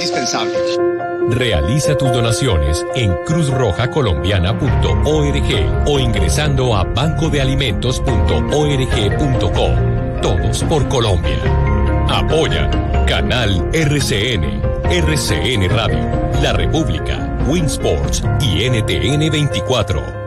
indispensable. Realiza tus donaciones en cruzrojacolombiana.org o ingresando a bancodealimentos.org.co. Todos por Colombia. Apoya Canal RCN, RCN Radio, La República, Winsports y NTN 24.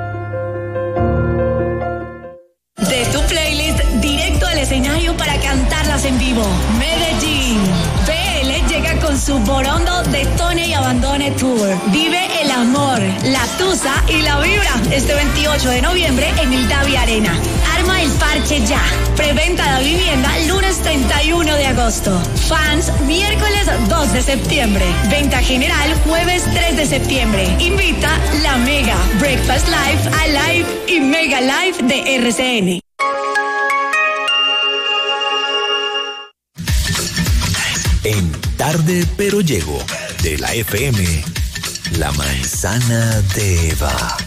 De tu playlist directo al escenario para cantarlas en vivo. Medellín. PL llega con su Borondo Detone y Abandone Tour. Vive el amor, la tusa y la vibra este 28 de noviembre en el Davi Arena. Arma el parche ya. Preventa de vivienda lunes 31 de agosto. Fans miércoles 2 de septiembre. Venta general jueves 3 de septiembre. Invita La Mega, Breakfast Live, Alive y Mega Live de RCN. En Tarde pero Llego, de la FM, la manzana de Eva.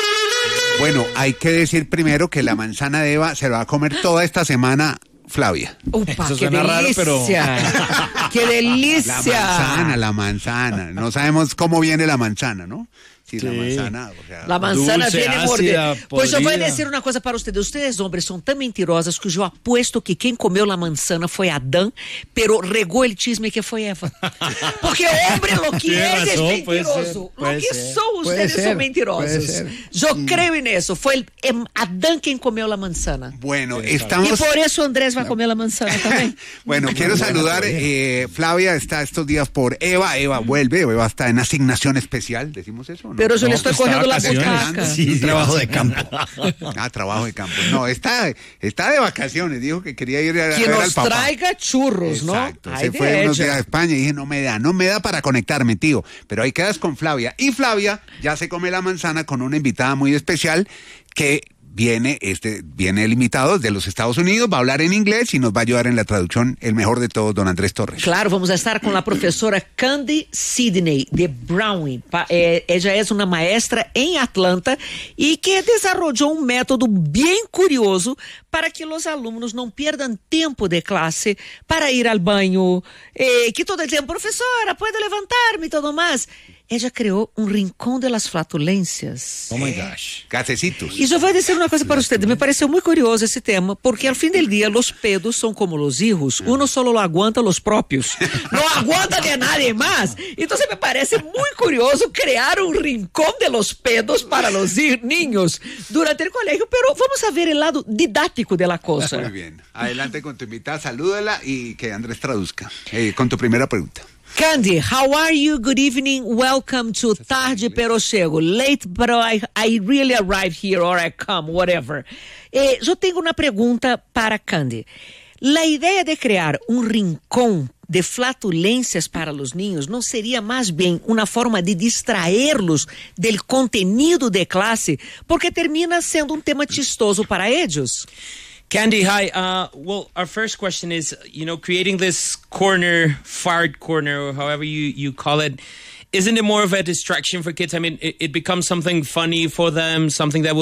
Bueno, hay que decir primero que la manzana de Eva se la va a comer toda esta semana Flavia. Upa, eso qué suena raro, delicia. ¡Qué delicia! La manzana. No sabemos cómo viene la manzana, ¿no? Sí, la manzana, o sea, La manzana dulce, viene ácida, mordida. Pues eu vou podrida. dizer uma coisa para ustedes. Ustedes, homens, são tão mentirosos que eu apuesto que quem comeu a manzana foi Adão, pero regou el chisme que foi Eva. Porque o homem, lo que Tiene é razón, mentiroso. puede Lo que ser. são, ustedes são mentirosos. Eu creio nisso. Foi Adão quem comeu a manzana. bueno, E estamos... por isso Andrés vai comer a manzana também. Bueno, quiero saludar, Flavia está estos días por Eva vuelve, Eva está en asignación especial, ¿decimos eso? ¿No? Pero yo le estoy cogiendo la vacaciones. butaca. Sí, Sí, trabajo de campo. Trabajo de campo. No, está de vacaciones, dijo que quería ir a Que ver al nos papá. traiga churros, Exacto, ¿no? se fue unos días a España y dije, no me da para conectarme, tío. Pero ahí quedas con Flavia. Y Flavia ya se come la manzana con una invitada muy especial que viene el invitado de los Estados Unidos, va a hablar en inglés y nos va a ayudar en la traducción, el mejor de todos, don Andrés Torres. Claro, vamos a estar con la profesora Candy Sidney de Browning. Ella es una maestra en Atlanta y que desarrolló un método bien curioso para que los alumnos no pierdan tiempo de clase para ir al baño, que todo el tiempo, profesora, ¿puedo levantarme y todo más? Ella creó un rincón de las flatulencias. Oh my gosh. Gasecitos. E eu vou dizer uma coisa para ustedes, me pareceu muito curioso esse tema, porque al fin del día los pedos son como los hijos, uno solo lo aguanta los propios, no aguanta de nadie más. Entonces me parece muy curioso crear un rincón de los pedos para los niños durante el colegio, pero vamos a ver el lado didáctico de la cosa. Muy bien, adelante con tu invitada, salúdala y que Andrés traduzca. Con tu primera pregunta. Candy, how are you? Good evening. Welcome to Tarde Pero Chego. Late, but I really arrived here, or I come, whatever. Eu tenho uma pergunta para Candy. La idea de crear un rincón de flatulencias para los niños no sería más bien una forma de distraerlos del contenido de clase, porque termina siendo un tema chistoso para ellos. Candy, hi. Well, our first question is, creating this corner, fart corner, or however you call it, isn't it more of a distraction for kids? I mean, it becomes something funny for them, something that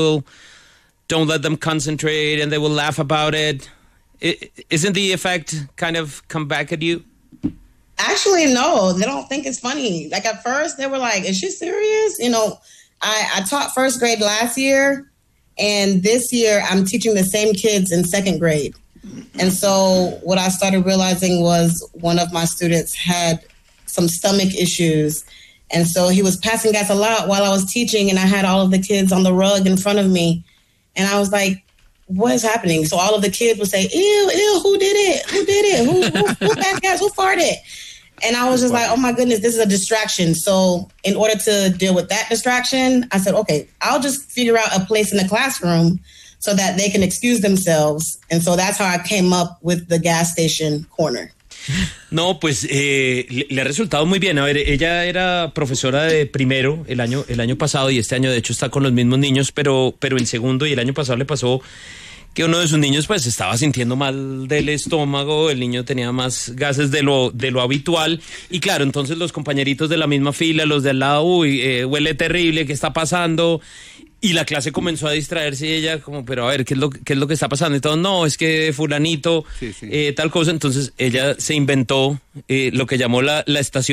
don't let them concentrate and they will laugh about it. Isn't the effect kind of come back at you? Actually, no, they don't think it's funny. Like at first they were like, is she serious? I taught first grade last year. And this year, I'm teaching the same kids in second grade. And so what I started realizing was one of my students had some stomach issues. And so he was passing gas a lot while I was teaching, and I had all of the kids on the rug in front of me. And I was like, what is happening? So all of the kids would say, ew, who did it? Who did it? Who passed gas? Who farted? And I was just like, oh my goodness, this is a distraction. So in order to deal with that distraction, I said, okay, I'll just figure out a place in the classroom so that they can excuse themselves. And so that's how I came up with the gas station corner. No, pues le ha resultado muy bien. A ver, ella era profesora de primero el año pasado y este año de hecho está con los mismos niños, pero en segundo, y el año pasado le pasó que uno de sus niños pues estaba sintiendo mal del estómago, el niño tenía más gases de lo habitual y claro, entonces los compañeritos de la misma fila, los de al lado, huele terrible, ¿qué está pasando? Y la clase comenzó a distraerse y ella como, pero a ver, ¿qué es lo que está pasando? Y todo, no, es que fulanito, tal cosa. Entonces ella se inventó lo que llamó la estación